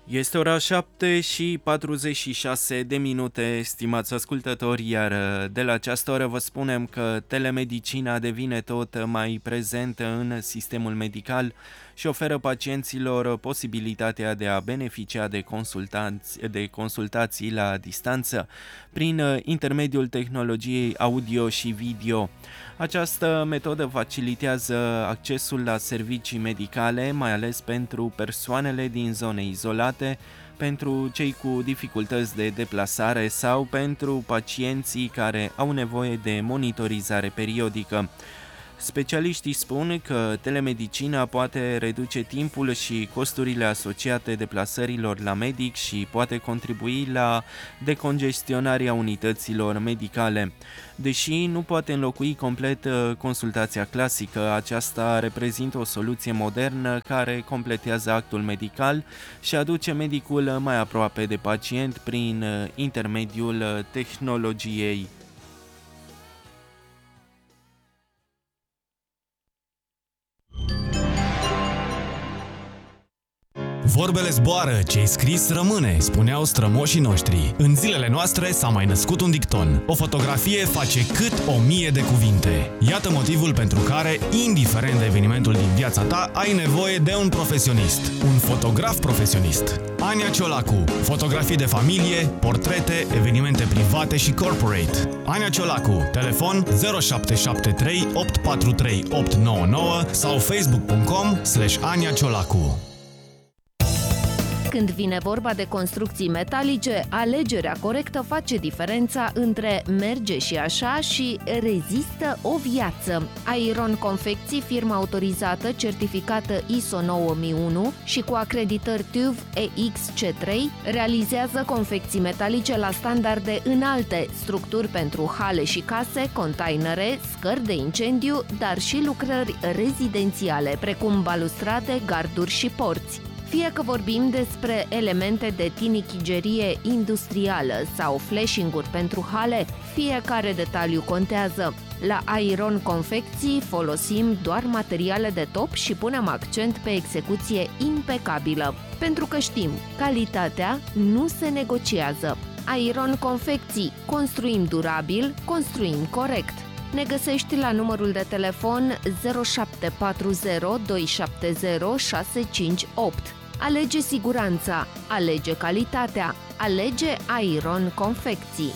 Este ora 7:46, stimați ascultători, iar de la această oră vă spunem că telemedicina devine tot mai prezentă în sistemul medical și oferă pacienților posibilitatea de a beneficia de consultații la distanță prin intermediul tehnologiei audio și video. Această metodă facilitează accesul la servicii medicale, mai ales pentru persoanele din zone izolate, pentru cei cu dificultăți de deplasare sau pentru pacienții care au nevoie de monitorizare periodică. Specialiștii spun că telemedicina poate reduce timpul și costurile asociate deplasărilor la medic și poate contribui la decongestionarea unităților medicale. Deși nu poate înlocui complet consultația clasică, aceasta reprezintă o soluție modernă care completează actul medical și aduce medicul mai aproape de pacient prin intermediul tehnologiei. Vorbele zboară, ce-ai scris rămâne, spuneau strămoșii noștri. În zilele noastre s-a mai născut un dicton. O fotografie face cât 1000 de cuvinte. Iată motivul pentru care, indiferent de evenimentul din viața ta, ai nevoie de un profesionist. Un fotograf profesionist. Ania Ciolacu. Fotografii de familie, portrete, evenimente private și corporate. Ania Ciolacu. Telefon 0773 843 899 sau facebook.com/Ania Ciolacu. Când vine vorba de construcții metalice, alegerea corectă face diferența între merge și așa și rezistă o viață. Iron Confecții, firma autorizată, certificată ISO 9001 și cu acreditări TÜV EXC3, realizează confecții metalice la standarde înalte, structuri pentru hale și case, containere, scări de incendiu, dar și lucrări rezidențiale, precum balustrade, garduri și porți. Fie că vorbim despre elemente de tinichigerie industrială sau flashing-uri pentru hale, fiecare detaliu contează. La Iron Confecții folosim doar materiale de top și punem accent pe execuție impecabilă. Pentru că știm, calitatea nu se negociază. Iron Confecții. Construim durabil, construim corect. Ne găsești la numărul de telefon 0740 270 658. Alege siguranța, alege calitatea, alege Iron Confecții.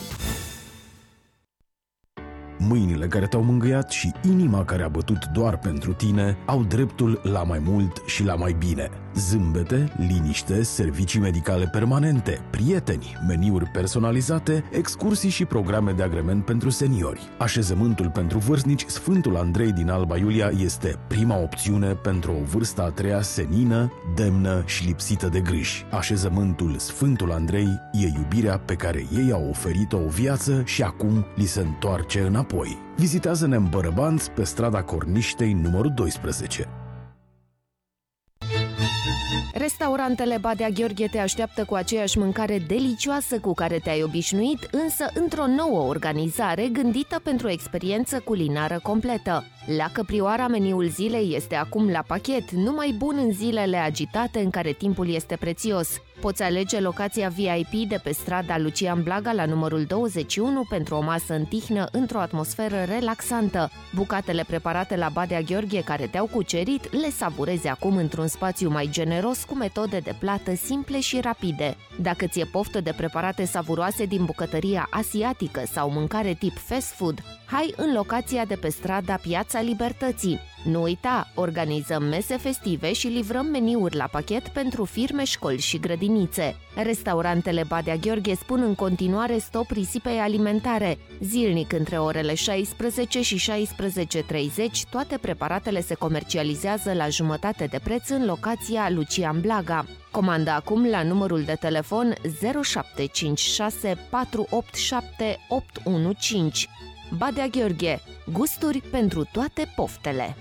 Mâinile care te-au mângâiat și inima care a bătut doar pentru tine au dreptul la mai mult și la mai bine. Zâmbete, liniște, servicii medicale permanente, prieteni, meniuri personalizate, excursii și programe de agrement pentru seniori. Așezământul pentru vârstnici Sfântul Andrei din Alba Iulia este prima opțiune pentru o vârstă a treia senină, demnă și lipsită de griji. Așezământul Sfântul Andrei e iubirea pe care ei au oferit-o o viață și acum li se întoarce înapoi. Vizitează-ne în Bărăbanți, pe strada Corniștei, numărul 12. Restaurantele Badea Gheorghe te așteaptă cu aceeași mâncare delicioasă cu care te-ai obișnuit, însă într-o nouă organizare gândită pentru o experiență culinară completă. La Căprioara, meniul zilei este acum la pachet, numai bun în zilele agitate în care timpul este prețios. Poți alege locația VIP de pe strada Lucian Blaga la numărul 21 pentru o masă în tihnă într-o atmosferă relaxantă. Bucatele preparate la Badea Gheorghe care te-au cucerit le savurezi acum într-un spațiu mai generos cu metode de plată simple și rapide. Dacă ți-e poftă de preparate savuroase din bucătăria asiatică sau mâncare tip fast food, hai în locația de pe strada Piața Libertății. Nu uita, organizăm mese festive și livrăm meniuri la pachet pentru firme, școli și grădinițe. Restaurantele Badea Gheorghe spun în continuare stop risipei alimentare. Zilnic între orele 16 și 16:30, toate preparatele se comercializează la jumătate de preț în locația Lucian Blaga. Comandă acum la numărul de telefon 0756 487 815. Badea Gheorghe. Gusturi pentru toate poftele.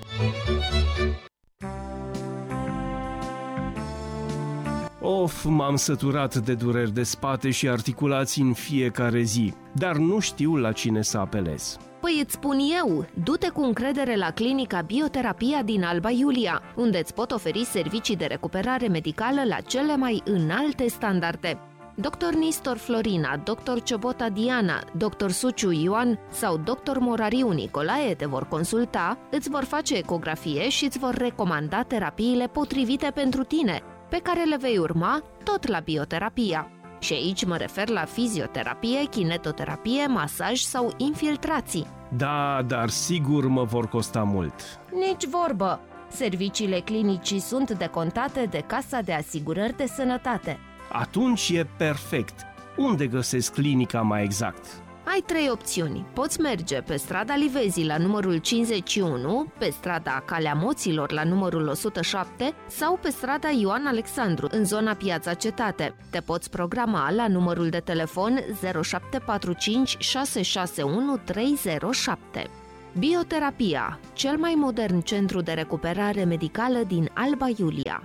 Of, m-am săturat de dureri de spate și articulații în fiecare zi, dar nu știu la cine să apelez. Păi îți spun eu, du-te cu încredere la clinica Bioterapia din Alba Iulia, unde îți pot oferi servicii de recuperare medicală la cele mai înalte standarde. Dr. Nistor Florina, Dr. Ciobota Diana, Dr. Suciu Ioan sau Dr. Morariu Nicolae te vor consulta, îți vor face ecografie și îți vor recomanda terapiile potrivite pentru tine, pe care le vei urma tot la Bioterapia. Și aici mă refer la fizioterapie, kinetoterapie, masaj sau infiltrații. Da, dar sigur mă vor costa mult. Nici vorbă! Serviciile clinicii sunt decontate de Casa de Asigurări de Sănătate. Atunci e perfect. Unde găsesc clinica mai exact? Ai 3 opțiuni. Poți merge pe strada Livezii la numărul 51, pe strada Calea Moților la numărul 107 sau pe strada Ioan Alexandru, în zona Piața Cetate. Te poți programa la numărul de telefon 0745 661 307. Bioterapia, cel mai modern centru de recuperare medicală din Alba Iulia.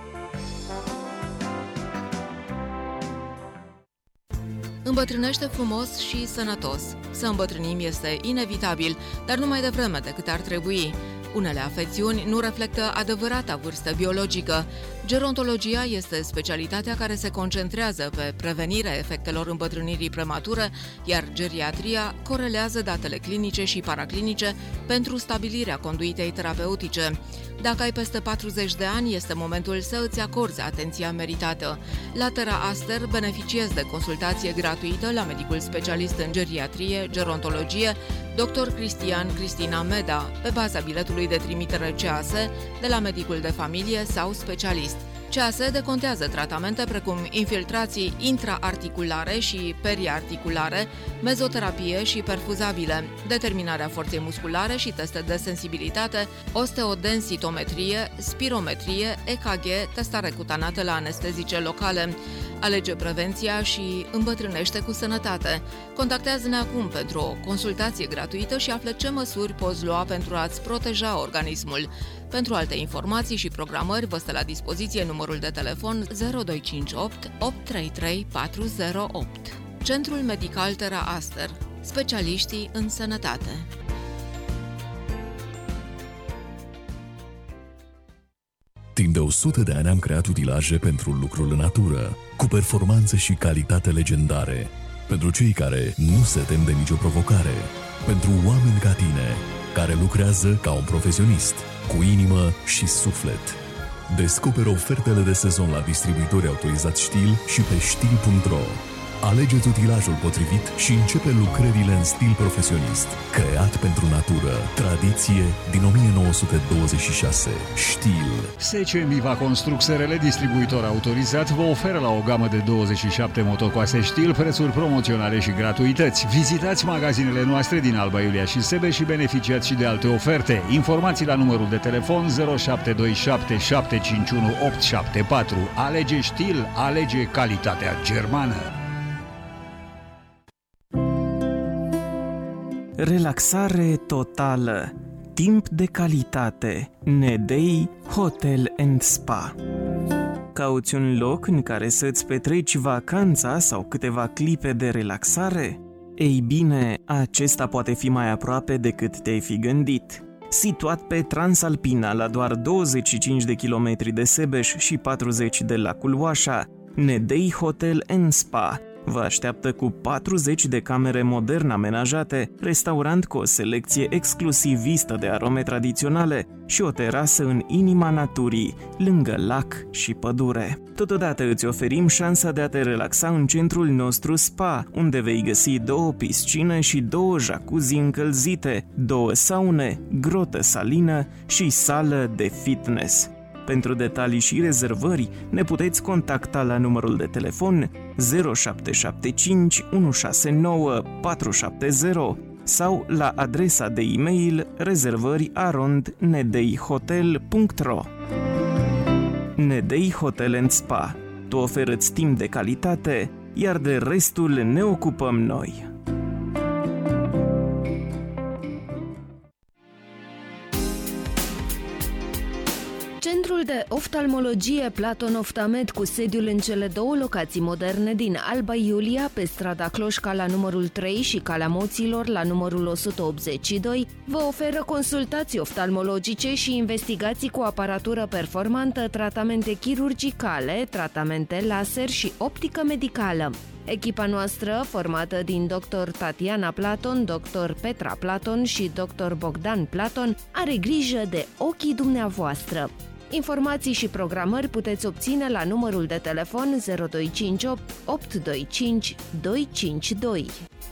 Îmbătrânește frumos și sănătos. Să îmbătrânim este inevitabil, dar nu mai devreme decât ar trebui. Unele afecțiuni nu reflectă adevărata vârstă biologică. Gerontologia este specialitatea care se concentrează pe prevenirea efectelor îmbătrânirii premature, iar geriatria corelează datele clinice și paraclinice pentru stabilirea conduitei terapeutice. Dacă ai peste 40 de ani, este momentul să îți acorzi atenția meritată. La Tera Aster beneficiezi de consultație gratuită la medicul specialist în geriatrie, gerontologie, Dr. Cristina Meda, pe baza biletului de trimitere CAS de la medicul de familie sau specialist. CAS decontează tratamente precum infiltrații intraarticulare și periarticulare, mezoterapie și perfuzabile, determinarea forței musculare și teste de sensibilitate, osteodensitometrie, spirometrie, EKG, testare cutanată la anestezice locale. Alege prevenția și îmbătrânește cu sănătate. Contactează-ne acum pentru o consultație gratuită și află ce măsuri poți lua pentru a-ți proteja organismul. Pentru alte informații și programări vă stă la dispoziție numărul de telefon 0258 833 408. Centrul Medical Tera Aster. Specialiștii în sănătate. Timp de 100 de ani am creat utilaje pentru lucrul în natură, cu performanțe și calitate legendare, pentru cei care nu se tem de nicio provocare, pentru oameni ca tine, care lucrează ca un profesionist, cu inimă și suflet. Descoperă ofertele de sezon la distribuitori autorizați Stihl și pe stihl.ro. Alegeți utilajul potrivit și începe lucrările în stil profesionist. Creat pentru natură. Tradiție din 1926. Stihl. SC Miva Construc SRL, distribuitor autorizat, vă oferă la o gamă de 27 motocoase Stihl prețuri promoționale și gratuități. Vizitați magazinele noastre din Alba Iulia și Sebeș și beneficiați și de alte oferte. Informații la numărul de telefon 0727 751 874. Alege Stihl, alege calitatea germană. Relaxare totală, timp de calitate, Nedei Hotel & Spa. Cauți un loc în care să-ți petreci vacanța sau câteva clipe de relaxare? Ei bine, acesta poate fi mai aproape decât te-ai fi gândit. Situat pe Transalpina, la doar 25 de kilometri de Sebeș și 40 de lacul Oașa, Nedei Hotel & Spa vă așteaptă cu 40 de camere modern amenajate, restaurant cu o selecție exclusivistă de arome tradiționale și o terasă în inima naturii, lângă lac și pădure. Totodată îți oferim șansa de a te relaxa în centrul nostru spa, unde vei găsi 2 piscine și 2 jacuzzi încălzite, 2 saune, grotă salină și sală de fitness. Pentru detalii și rezervări ne puteți contacta la numărul de telefon 0775 169 470 sau la adresa de e-mail rezervări@nedeihotel.ro. Nedei Hotel & Spa. Tu oferă-ți timp de calitate, iar de restul ne ocupăm noi. Centrul de oftalmologie Platon Oftamed cu sediul în cele două locații moderne din Alba Iulia, pe strada Cloșca la numărul 3 și Calea Moților la numărul 182, vă oferă consultații oftalmologice și investigații cu aparatură performantă, tratamente chirurgicale, tratamente laser și optică medicală. Echipa noastră, formată din dr. Tatiana Platon, dr. Petra Platon și dr. Bogdan Platon, are grijă de ochii dumneavoastră. Informații și programări puteți obține la numărul de telefon 0258 825 252.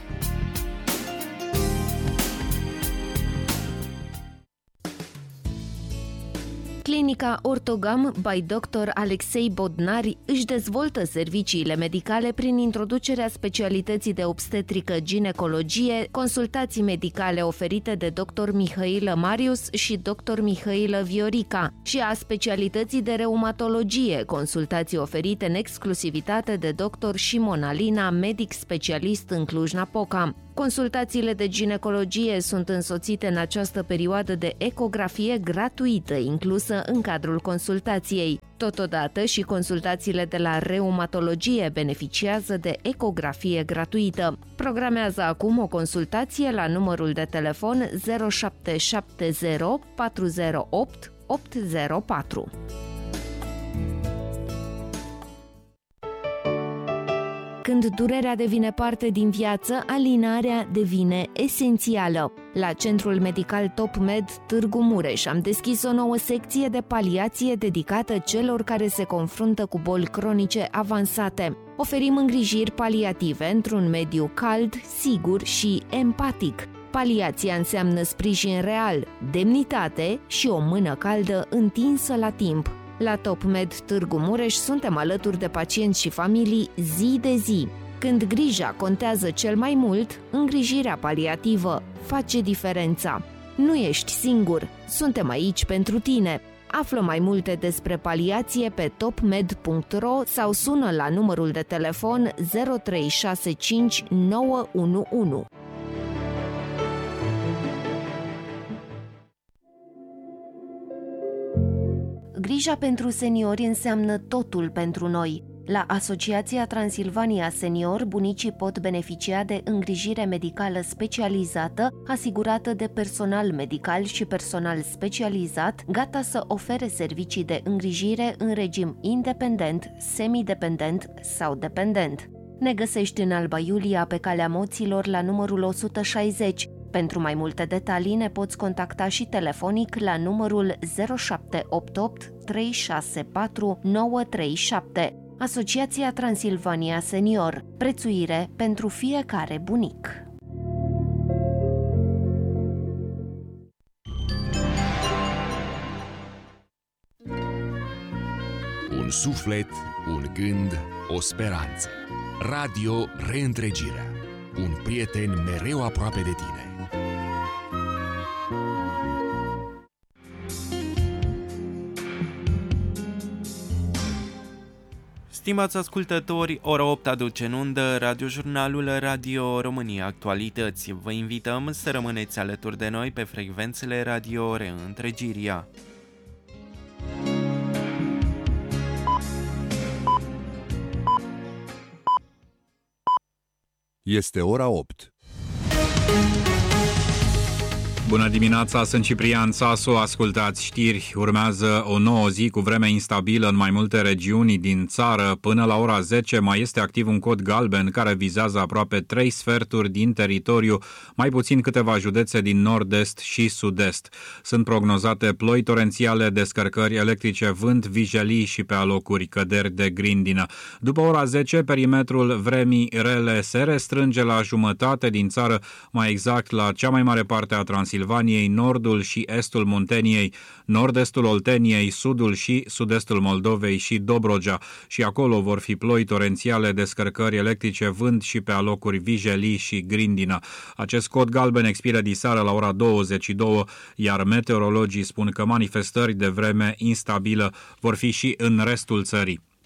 Clinica Ortogam by Dr. Alexei Bodnari își dezvoltă serviciile medicale prin introducerea specialității de obstetrică-ginecologie, consultații medicale oferite de Dr. Mihailă Marius și Dr. Mihailă Viorica și a specialității de reumatologie, consultații oferite în exclusivitate de Dr. Shimon Alina, medic specialist în Cluj-Napoca. Consultațiile de ginecologie sunt însoțite în această perioadă de ecografie gratuită inclusă în cadrul consultației. Totodată și consultațiile de la reumatologie beneficiază de ecografie gratuită. Programează acum o consultație la numărul de telefon 0770 408 804. Când durerea devine parte din viață, alinarea devine esențială. La Centrul Medical TopMed Târgu Mureș am deschis o nouă secție de paliație dedicată celor care se confruntă cu boli cronice avansate. Oferim îngrijiri paliative într-un mediu cald, sigur și empatic. Paliația înseamnă sprijin real, demnitate și o mână caldă întinsă la timp. La TopMed Târgu Mureș suntem alături de pacienți și familii zi de zi. Când grija contează cel mai mult, îngrijirea paliativă face diferența. Nu ești singur, suntem aici pentru tine. Află mai multe despre paliație pe topmed.ro sau sună la numărul de telefon 0365 911. Grija pentru seniori înseamnă totul pentru noi. La Asociația Transilvania Senior, bunicii pot beneficia de îngrijire medicală specializată, asigurată de personal medical și personal specializat, gata să ofere servicii de îngrijire în regim independent, semidependent sau dependent. Ne găsești în Alba Iulia, pe Calea Moților, la numărul 160. Pentru mai multe detalii ne poți contacta și telefonic la numărul 0788 364 937. Asociația Transilvania Senior. Prețuire pentru fiecare bunic. Un suflet, un gând, o speranță. Radio Reîntregirea. Un prieten mereu aproape de tine. Stimați ascultători, ora 8 aduce în undă radiojurnalul Radio România Actualități. Vă invităm să rămâneți alături de noi pe frecvențele Radio Reîntregirea. Este ora 8. Bună dimineața, sunt Ciprian Sasu, ascultați știri. Urmează o nouă zi cu vreme instabilă în mai multe regiuni din țară. Până la ora 10 mai este activ un cod galben care vizează aproape 3 sferturi din teritoriu, mai puțin câteva județe din nord-est și sud-est. Sunt prognozate ploi torențiale, descărcări electrice, vânt, vijelii și pe alocuri căderi de grindină. După ora 10, perimetrul vremii rele se restrânge la jumătate din țară, mai exact la cea mai mare parte a Transilvaniei, nordul și estul Munteniei, nord-estul Olteniei, sudul și sud-estul Moldovei și Dobrogea. Și acolo vor fi ploi torențiale, descărcări electrice, vânt și pe alocuri vijelii și grindină. Acest cod galben expiră diseară la ora 22, iar meteorologii spun că manifestări de vreme instabilă vor fi și în restul țării.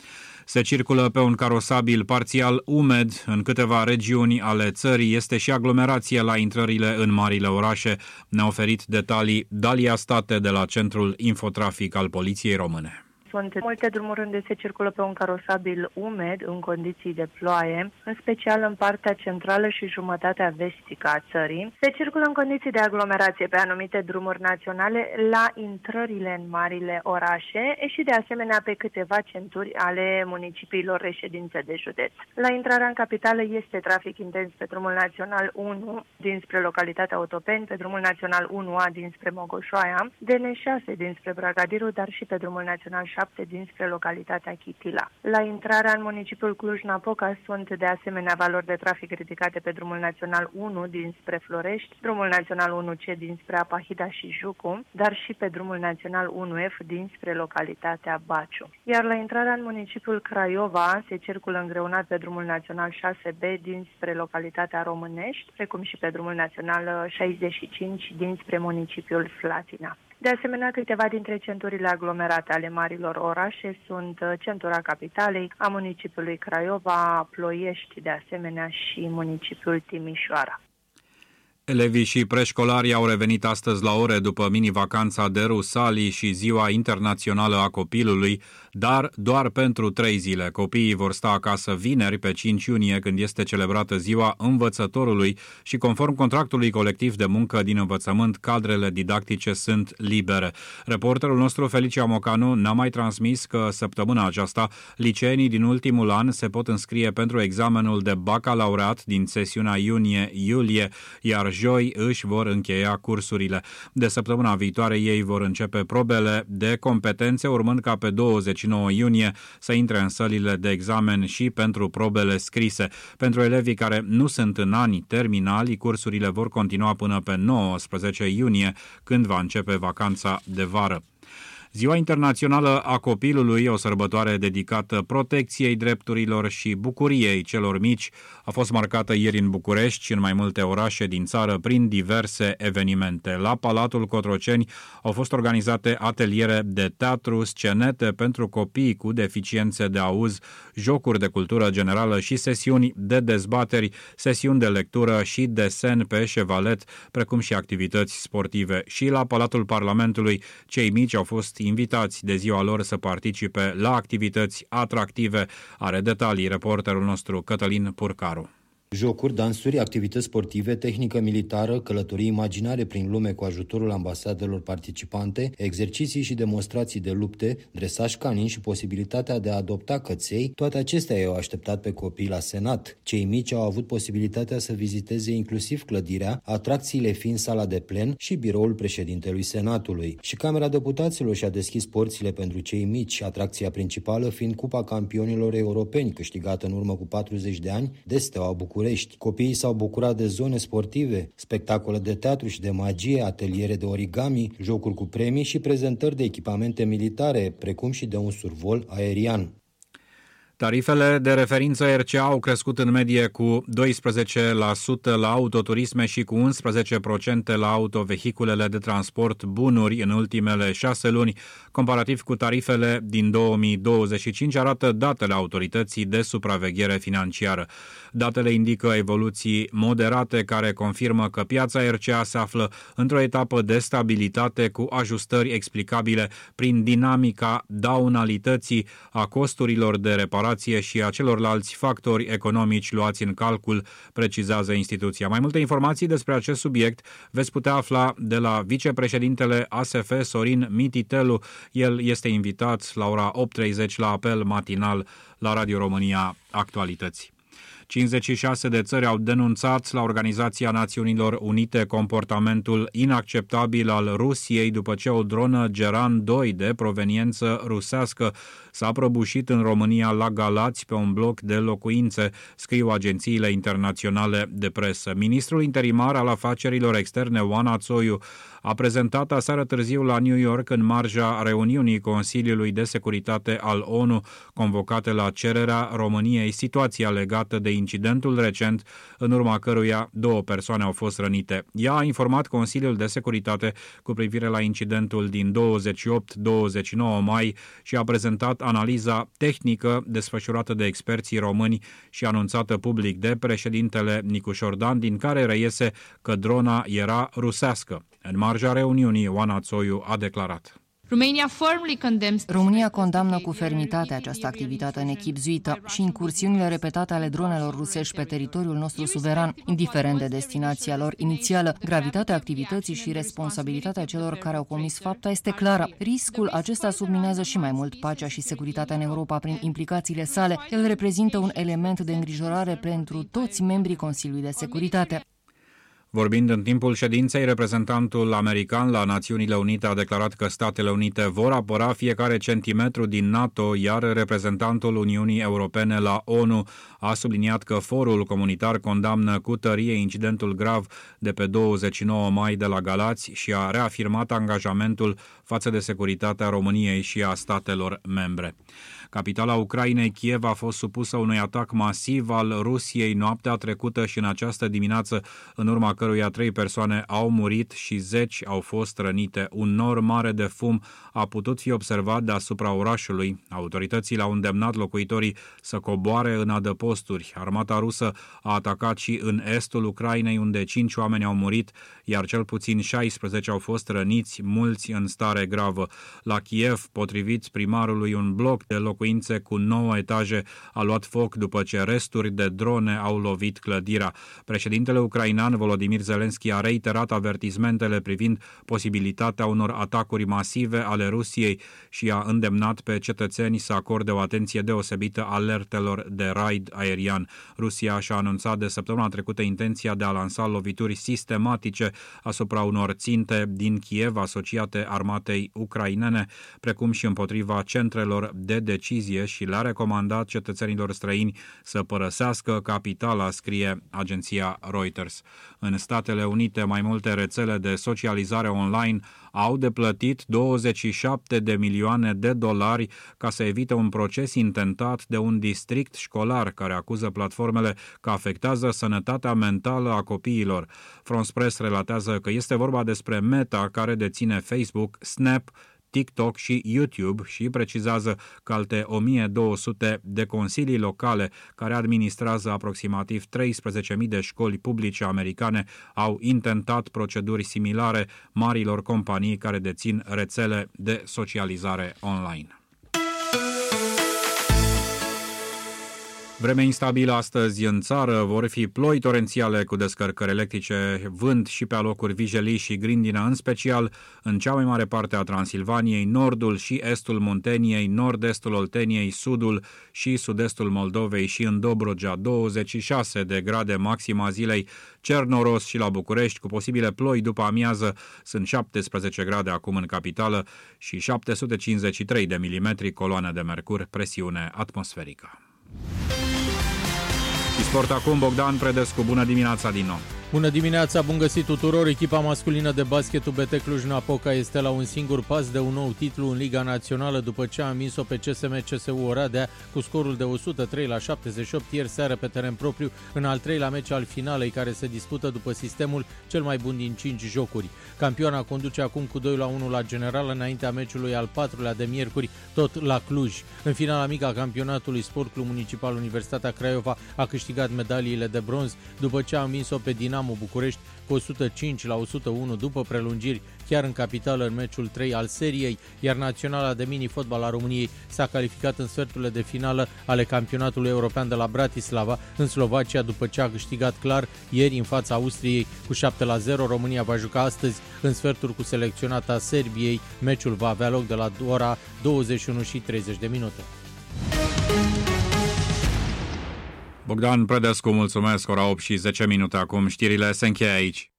Se circulă pe un carosabil parțial umed în câteva regiuni ale țării. Este și aglomerație la intrările în marile orașe. Ne-a oferit detalii Dalia State de la Centrul Infotrafic al Poliției Române. Sunt multe drumuri unde se circulă pe un carosabil umed în condiții de ploaie, în special în partea centrală și jumătatea vestică a țării. Se circulă în condiții de aglomerație pe anumite drumuri naționale la intrările în marile orașe și de asemenea pe câteva centuri ale municipiilor reședințe de județ. La intrarea în capitală este trafic intens pe drumul național 1 dinspre localitatea Otopeni, pe drumul național 1A dinspre Mogoșoaia, DN6 dinspre Bragadiru, dar și pe drumul național 7 dinspre localitatea Chitila. La intrarea în municipiul Cluj-Napoca sunt de asemenea valori de trafic ridicate pe drumul național 1 dinspre Florești, drumul național 1C dinspre Apahida și Jucu, dar și pe drumul național 1F dinspre localitatea Baciu. Iar la intrarea în municipiul Craiova se circulă îngreunat pe drumul național 6B dinspre localitatea Românești, precum și pe drumul național 65 dinspre municipiul Slatina. De asemenea, câteva dintre centurile aglomerate ale marilor orașe sunt centura capitalei, a municipiului Craiova, Ploiești, de asemenea și municipiul Timișoara. Elevii și preșcolarii au revenit astăzi la ore după mini-vacanța de Rusalii și Ziua Internațională a Copilului, dar doar pentru 3 zile. Copiii vor sta acasă vineri, pe 5 iunie, când este celebrată Ziua Învățătorului și, conform contractului colectiv de muncă din învățământ, cadrele didactice sunt libere. Reporterul nostru, Felicia Mocanu, ne-a mai transmis că săptămâna aceasta liceenii din ultimul an se pot înscrie pentru examenul de bacalaureat din sesiunea iunie-iulie, iar joi își vor încheia cursurile. De săptămâna viitoare ei vor începe probele de competențe, urmând ca pe 29 iunie să intre în sălile de examen și pentru probele scrise. Pentru elevii care nu sunt în ani terminali, cursurile vor continua până pe 19 iunie, când va începe vacanța de vară. Ziua Internațională a Copilului, o sărbătoare dedicată protecției drepturilor și bucuriei celor mici, a fost marcată ieri în București și în mai multe orașe din țară prin diverse evenimente. La Palatul Cotroceni au fost organizate ateliere de teatru, scenete pentru copii cu deficiențe de auz, jocuri de cultură generală și sesiuni de dezbateri, sesiuni de lectură și desen pe șevalet, precum și activități sportive. Și la Palatul Parlamentului, cei mici au fost invitați de ziua lor să participe la activități atractive. Are detalii reporterul nostru Cătălin Purcaru. Jocuri, dansuri, activități sportive, tehnică militară, călătorii imaginare prin lume cu ajutorul ambasadelor participante, exerciții și demonstrații de lupte, dresaj canin și posibilitatea de a adopta căței, toate acestea i-au așteptat pe copii la Senat. Cei mici au avut posibilitatea să viziteze inclusiv clădirea, atracțiile fiind sala de plen și biroul președintelui Senatului. Și Camera Deputaților și-a deschis porțile pentru cei mici, atracția principală fiind Cupa Campionilor Europeni, câștigată în urmă cu 40 de ani de Steaua București. Copiii s-au bucurat de zone sportive, spectacole de teatru și de magie, ateliere de origami, jocuri cu premii și prezentări de echipamente militare, precum și de un survol aerian. Tarifele de referință RCA au crescut în medie cu 12% la autoturisme și cu 11% la autovehiculele de transport bunuri în ultimele 6 luni, comparativ cu tarifele din 2025, arată datele Autorității de Supraveghere Financiară. Datele indică evoluții moderate care confirmă că piața RCA se află într-o etapă de stabilitate cu ajustări explicabile prin dinamica daunalității, a costurilor de reparație și a celorlalți factori economici luați în calcul, precizează instituția. Mai multe informații despre acest subiect veți putea afla de la vicepreședintele ASF, Sorin Mititelu. El este invitat la ora 8:30 la apel matinal la Radio România Actualități. 56 de țări au denunțat la Organizația Națiunilor Unite comportamentul inacceptabil al Rusiei după ce o dronă Geran 2 de proveniență rusească s-a prăbușit în România la Galați pe un bloc de locuințe, scriu agențiile internaționale de presă. Ministrul interimar al afacerilor externe, Oana Țoiu, a prezentat aseară târziu la New York în marja reuniunii Consiliului de Securitate al ONU, convocate la cererea României, situația legată de incidentul recent, în urma căruia 2 persoane au fost rănite. Ea a informat Consiliul de Securitate cu privire la incidentul din 28-29 mai și a prezentat salutat analiza tehnică desfășurată de experții români și anunțată public de președintele Nicușor Dan, din care reiese că drona era rusească. În marja reuniunii, Oana Țoiu a declarat: România condamnă cu fermitate această activitate nechibzuită și incursiunile repetate ale dronelor rusești pe teritoriul nostru suveran, indiferent de destinația lor inițială. Gravitatea activității și responsabilitatea celor care au comis fapta este clară. Riscul acesta subminează și mai mult pacea și securitatea în Europa prin implicațiile sale. El reprezintă un element de îngrijorare pentru toți membrii Consiliului de Securitate. Vorbind în timpul ședinței, reprezentantul american la Națiunile Unite a declarat că Statele Unite vor apăra fiecare centimetru din NATO, iar reprezentantul Uniunii Europene la ONU a subliniat că forul comunitar condamnă cu tărie incidentul grav de pe 29 mai de la Galați și a reafirmat angajamentul față de securitatea României și a statelor membre. Capitala Ucrainei, Kiev, a fost supusă unui atac masiv al Rusiei noaptea trecută și în această dimineață, în urma căruia 3 persoane au murit și 10 au fost rănite. Un nor mare de fum a putut fi observat deasupra orașului. Autoritățile au îndemnat locuitorii să coboare în adăposturi. Armata rusă a atacat și în estul Ucrainei, unde 5 oameni au murit, iar cel puțin 16 au fost răniți, mulți în stare gravă. La Kiev, potrivit primarului, un bloc de locuințe cu 9 etaje a luat foc după ce resturi de drone au lovit clădirea. Președintele ucrainean Volodymyr Zelensky a reiterat avertismentele privind posibilitatea unor atacuri masive ale Rusiei și a îndemnat pe cetățeni să acorde o atenție deosebită alertelor de raid aerian. Rusia și-a anunțat de săptămâna trecută intenția de a lansa lovituri sistematice asupra unor ținte din Kiev asociate armatei ucrainene, precum și împotriva centrelor de decizie, și le-a recomandat cetățenilor străini să părăsească capitala, scrie agenția Reuters. În Statele Unite, mai multe rețele de socializare online au de plătit 27 de milioane de dolari ca să evite un proces intentat de un district școlar care acuză platformele că afectează sănătatea mentală a copiilor. France Press relatează că este vorba despre Meta, care deține Facebook, Snap, TikTok și YouTube, și precizează că alte 1200 de consilii locale care administrează aproximativ 13.000 de școli publice americane au intentat proceduri similare marilor companii care dețin rețele de socializare online. Vreme instabilă astăzi în țară, vor fi ploi torențiale cu descărcări electrice, vânt și pe alocuri vijelii și grindină, în special în cea mai mare parte a Transilvaniei, nordul și estul Munteniei, nord-estul Olteniei, sudul și sud-estul Moldovei și în Dobrogea, 26 de grade maxima zilei, Cernoros și la București, cu posibile ploi după amiază, sunt 17 grade acum în capitală și 753 de milimetri coloane de mercur, presiune atmosferică. Și sport acum, Bogdan Predescu, bună dimineața din nou! Bună dimineața, bun găsit tuturor! Echipa masculină de basket UBT Cluj-Napoca este la un singur pas de un nou titlu în Liga Națională după ce a învins-o pe CSM-CSU Oradea cu scorul de 103-78 ieri seară pe teren propriu în al 3-lea meci al finalei, care se dispută după sistemul cel mai bun din 5 jocuri. Campioana conduce acum cu 2-1 la General înaintea meciului al 4-lea de miercuri, tot la Cluj. În finala mică a campionatului, Sport Club Municipal Universitatea Craiova a câștigat medaliile de bronz după ce a învins-o pe Dinamo București cu 105-101 după prelungiri, chiar în capitală, în meciul 3 al seriei, iar Naționala de mini-fotbal a României s-a calificat în sferturile de finală ale campionatului european de la Bratislava, în Slovacia, după ce a câștigat clar ieri în fața Austriei cu 7-0. România va juca astăzi în sferturi cu selecționata Serbiei. Meciul va avea loc de la ora 21:30. Bogdan Predescu, mulțumesc, ora 8:10 acum, știrile se încheie aici.